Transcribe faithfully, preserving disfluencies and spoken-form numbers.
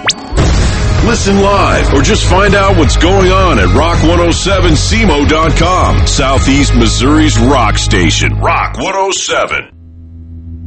Listen live or just find out what's going on at rock one oh seven C M O dot com. Southeast Missouri's rock station, Rock one oh seven.